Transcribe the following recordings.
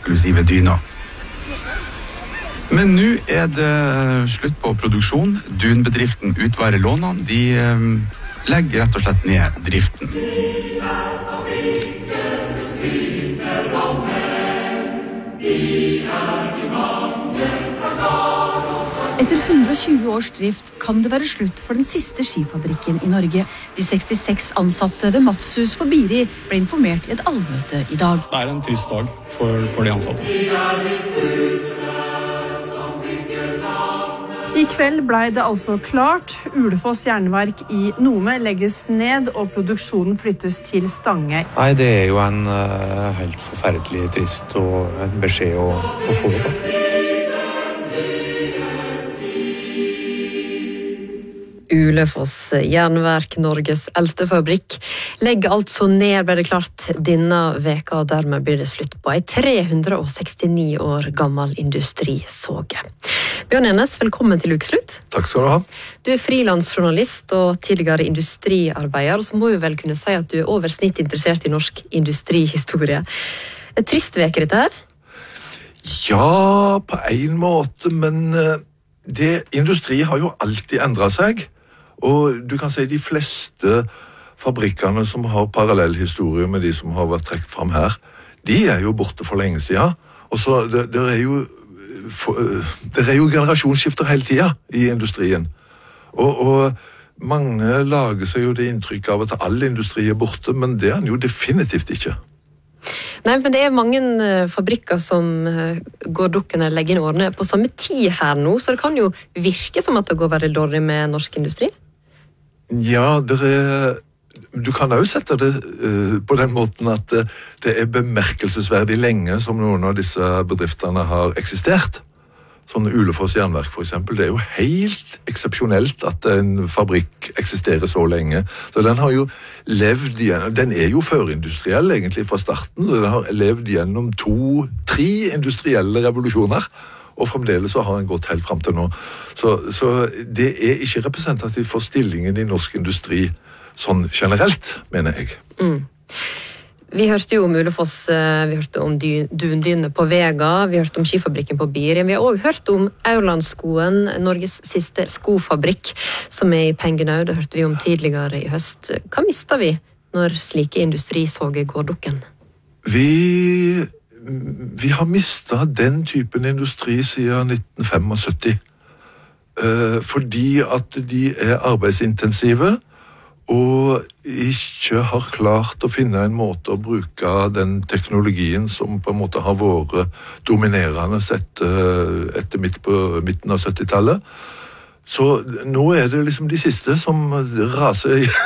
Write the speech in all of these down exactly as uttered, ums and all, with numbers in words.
eksklusive dyner. Men nå er det slutt på produksjon. Dun-bedriften Utvære Lånan, de eh, legger rett og slett ned driften. Etter hundre og tjue års drift kan det være slutt for den siste skifabrikken i Norge. De sekstiseks ansatte ved Matshus på Biri ble informert i et allmøte i dag. Det er en trist dag for, for de ansatte. I kveld ble det altså klart. Ulefoss jernverk i Nome legges ned, og produksjonen flyttes til Stange. Nei, det er jo en uh, helt forferdelig trist og en beskjed å, å få da. Ulefoss jernverk, Norges eldste fabrikk, legger altså ned, ble det klart, denne veka, og dermed blir det slutt på en tre hundre sekstini år gammel industrisåge. Bjørn Enes, velkommen til Ukeslutt. Takk skal du ha. Du er frilansjournalist og tidligere industriarbeider, og så må vi vel kunne si at du er over snitt interessert i norsk industrihistorie. Et trist veke dette her? Ja, på en måte, men det, industri har jo alltid endret seg. Og du kan si de fleste fabrikkene som har parallell historie med de som har vært trekt fram her, de er jo borte for lenge siden. Og så det, det er jo det er jo generasjonsskifter hele tiden i industrien. Og, og mange lager seg jo det inntrykk av at all industri er borte, men det er den jo definitivt ikke. Nei, men det er mange fabrikker som går dukken eller legger inn årene på samme tid her nå, så det kan jo virke som at det går veldig dårlig med norsk industri. Ja, det er, du kan jo sette det uh, på den måten at uh, det er bemerkelsesverdig lenge som noen av disse bedriftene har eksistert. Sånn Ulefoss jernverk for eksempel, det er jo helt eksepsjonelt at en fabrikk eksisterer så lenge. Så den har jo levd igjen, den er jo førindustriell egentlig fra starten, og den har levd gjennom to, tre industrielle revolusjoner, og fremdeles så har den gått helt frem til nå. Så, så det er ikke representativt for stillingen i norsk industri sånn generelt, mener jeg. Mm. Vi hørte jo om Ulefoss, vi hørte om Dundynene på Vega, vi hørte om skifabrikken på Biri, vi har også hørt om Aurlandskoen, Norges siste skofabrikk, som er i pengenød, det hørte vi om tidligere i høst. Hva mister vi når slike industrisåger går dukken? Vi, vi har mistet den typen industri siden nitten syttifem, fordi at de er arbeidsintensive, og ikke har klart å finne en måte å bruke den teknologien som på en måte har vært dominerende etter, etter midt på midten av syttitallet. Så nå er det liksom de siste som raser i,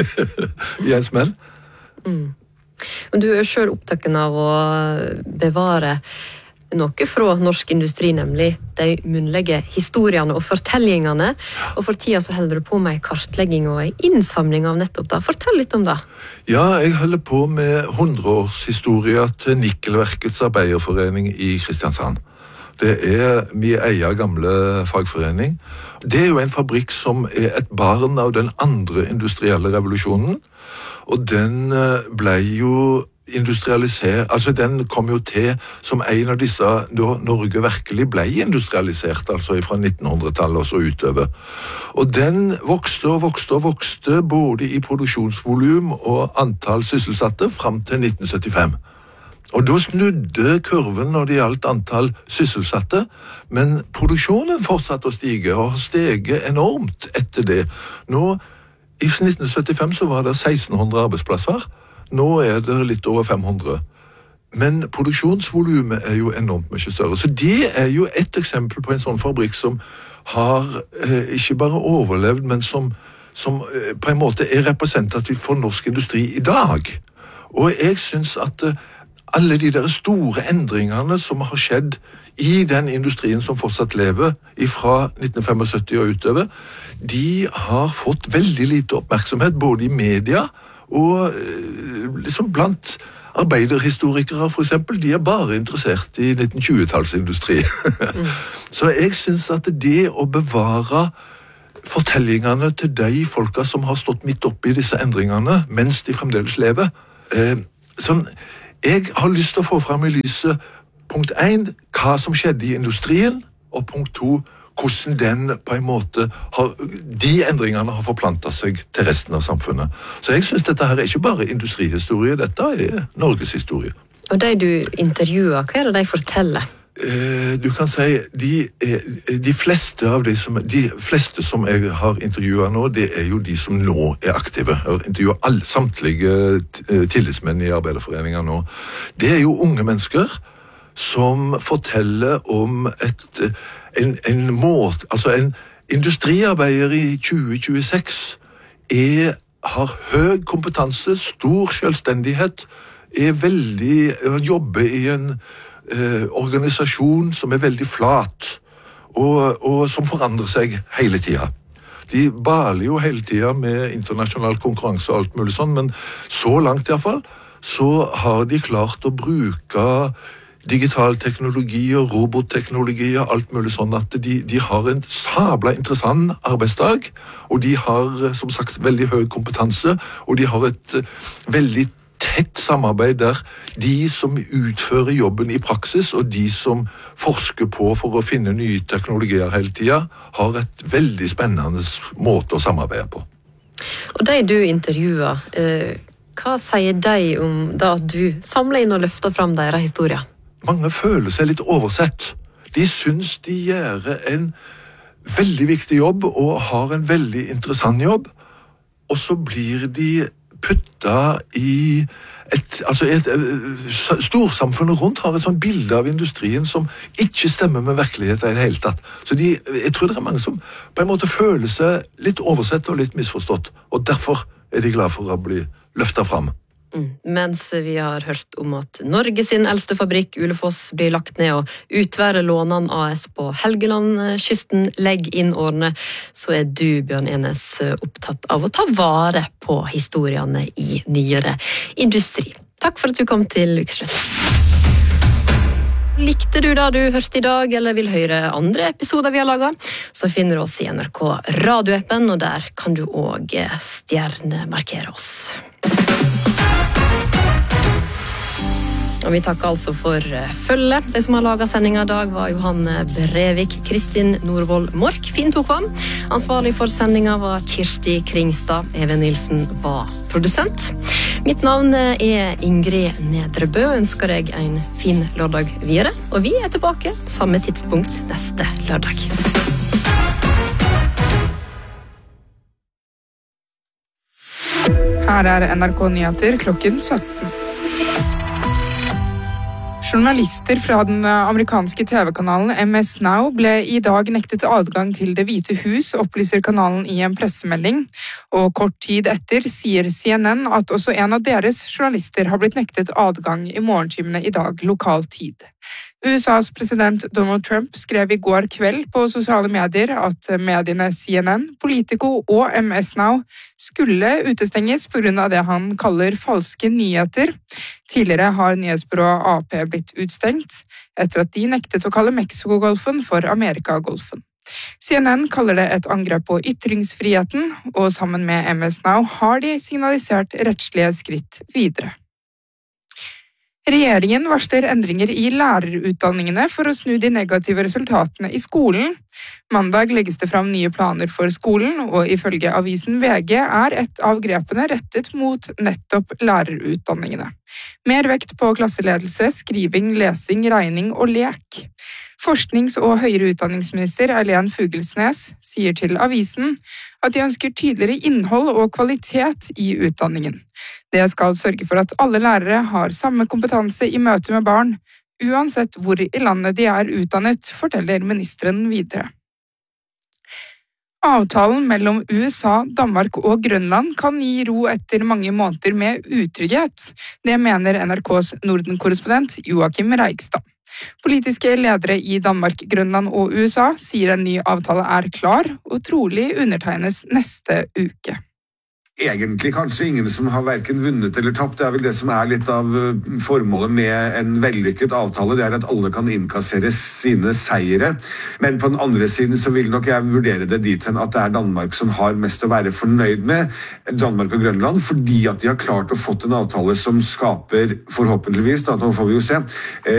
i en smell. Mm. Men du er selv opptatt av å bevare noe fra norsk industri, nemlig de munnlige historiene og fortellingene. Og for tida så holder du på med en kartlegging og en innsamling av nettopp det. Fortell litt om det. Ja, jeg holder på med hundreårshistoria til Nikkelverkets arbeiderforening i Kristiansand. Det er min egen gamle fagforening. Det er jo en fabrikk som er et barn av den andre industrielle revolusjonen, og den ble jo industrialisert, altså den kom jo til som en av disse da Norge virkelig ble industrialisert, altså fra nittenhundretallet og så utover. Og den vokste og vokste og vokste både i produksjonsvolum og antall sysselsatte frem til nitten syttifem. Og da snudde kurven når det gjaldt antall sysselsatte, men produksjonen fortsatte å stige og har steget enormt etter det. Nå, i nitten syttifem så var det seksten hundre arbeidsplasser, nå er det litt over fem hundre. Men produksjonsvolumet er jo enormt mye større. Så det er jo et eksempel på en sånn fabrikk som har eh, ikke bare overlevd, men som, som eh, på en måte er representativ for norsk industri i dag. Og jeg synes at eh, alle de der store endringene som har skjedd i den industrien som fortsatt lever fra nitten syttifem og utover, de har fått veldig lite oppmerksomhet både i media og liksom blant arbeiderhistorikere for eksempel, de er bare interessert i nitten tjue-tallsindustri. Mm. Så jeg synes at det å bevare fortellingene til de folka som har stått midt oppe i disse endringene, mens de fremdeles lever, eh, sånn, jeg har lyst til å få frem i lyset punkt én, hva som skjedde i industrien, og punkt to, hvordan den på en måte har, de endringene har forplantet seg til resten av samfunnet. Så jeg synes dette her er ikke bare industrihistorie, dette er Norges historie. Og de du intervjuer, hva er det de forteller? Eh, du kan si, de, de, fleste av de, som, de fleste som jeg har intervjuet nå, det er jo de som nå er aktive. Jeg har intervjuet alle, samtlige tillitsmenn i Arbeiderforeningen nå. Det er jo unge mennesker som forteller om et, en, en måte, altså en industriarbeider i tjue tjueseks er, har høy kompetanse, stor selvstendighet, er veldig, jobber i en eh, organisasjon som er veldig flat, og, og som forandrer seg hele tiden. De baler jo hele tiden med internasjonal konkurranse og alt mulig sånn, men så langt i hvert fall, så har de klart å bruke digital teknologi og robotteknologi og alt mulig sånn at de, de har en sabla interessant arbeidsdag, og de har som sagt veldig høy kompetanse, og de har et uh, veldig tett samarbeid der de som utfører jobben i praksis, og de som forsker på for å finne nye teknologier hele tiden, har et veldig spennende måte å samarbeide på. Og de du intervjuer, uh, hva sier de om da du samler inn og løfter fram deres historier? Mange føler seg litt oversett. De syns de gjør en veldig viktig jobb og har en veldig interessant jobb, og så blir de putta i et, altså et, et storsamfunnet rundt har et sånt bilde av industrien som ikke stemmer med virkeligheten i det hele tatt. Så de, jeg tror det er mange som på en måte føler seg litt oversett og litt misforstått, og derfor er de glad for å bli løftet fram. Mm. Mens vi har hørt om at Norge sin eldste fabrikk, Ulefoss, blir lagt ned og Utvære Lånan A S på Helgelandskysten legger inn årene, så er du, Bjørn Enes, opptatt av å ta vare på historiene i nyere industri. Takk for at du kom til Ukeslutt. Likte du da du hørte i dag, eller vil høre andre episoder vi har laget, så finner du oss i N R K radioappen, og der kan du også stjernemarkere oss. Og vi takker altså for følge. De som har laget sendingen i dag var Johan Brevik, Kristin Norvoll Mork, Finn Tokvam. Ansvarlig for sendingen var Kirsti Kringstad. Even Nilsen var produsent. Mitt navn er Ingrid Nedrebø. Ønsker deg en fin lørdag videre. Og vi er tilbake samme tidspunkt neste lørdag. Her er N R K Nyheter klokken sytten. Journalister fra den amerikanske T V-kanalen M S Now ble i dag nektet adgang til Det hvite hus, opplyser kanalen i en pressemelding. Og kort tid etter sier C N N at også en av deres journalister har blitt nektet adgang i morgentimene i dag, lokal tid. U S A's president Donald Trump skrev i går kveld på sosiale medier at mediene C N N, Politico og M S Now skulle utestenges på grunn av det han kaller falske nyheter. Tidligere har nyhetsbyrået A P blitt utstengt, etter at de nektet å kalle Mexicogolfen for Amerikagolfen. C N N kaller det et angrep på ytringsfriheten, og sammen med M S Now har de signalisert rettslige skritt videre. Regjeringen varsler endringer i lærerutdanningene for å snu de negative resultatene i skolen. Mandag legges det fram nye planer for skolen, og ifølge avisen V G er et av grepene rettet mot nettopp lærerutdanningene. Mer vekt på klasseledelse, skriving, lesing, regning og lek. Forsknings- og høyere utdanningsminister Eileen Fugelsnes sier til avisen at de ønsker tydeligere innhold og kvalitet i utdanningen. Det skal sørge for at alle lærere har samme kompetanse i møte med barn, uansett hvor i landet de er utdannet, forteller ministeren videre. Avtalen mellom U S A, Danmark og Grønland kan gi ro etter mange måneder med utrygghet. Det mener N R K's Norden-korrespondent Joakim Reigstad. Politiske ledere i Danmark, Grønland og U S A sier en ny avtale er klar og trolig undertegnes neste uke. Egentlig kanskje ingen som har hverken vunnet eller tapt. Det er vel det som er litt av formålet med en vellykket avtale. Det er at alle kan innkassere sine seire. Men på den andre siden så vil nok jeg vurdere det dit hen at det er Danmark som har mest å være fornøyd med. Danmark og Grønland, fordi at de har klart å fått en avtale som skaper, forhåpentligvis, da, nå får vi jo se,